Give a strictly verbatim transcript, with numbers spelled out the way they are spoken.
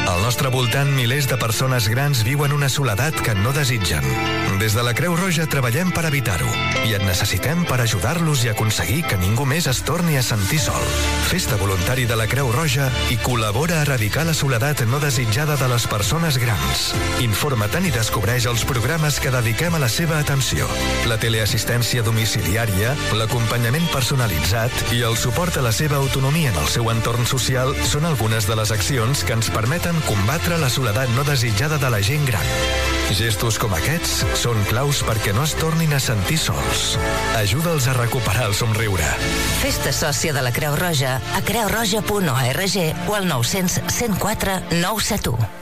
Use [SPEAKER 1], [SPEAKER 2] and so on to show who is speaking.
[SPEAKER 1] Al nostre voltant, milers de persones grans viuen una soledat que no desitgen. Des de la Creu Roja treballem per evitar-ho i et necessitem per ajudar-los i aconseguir que ningú més es torni a sentir sol. Fes-te voluntari de la Creu Roja i col·labora a erradicar la soledat no desitjada de les persones grans. Informa-te'n i descobreix els programes que dediquem a la seva atenció. La teleassistència domiciliària, l'acompanyament personalitzat i el suport a la seva autonomia en el seu entorn social són algunes de les accions que ens permeten combatre la soledat no desitjada de la gent gran. Gestos com aquests són claus perquè no es tornin a sentir sols. Ajuda'ls a recuperar el somriure.
[SPEAKER 2] Fes-te sòcia de la Creu Roja a creu roja punt org o al nou cents, cent quatre, nou cents setanta u.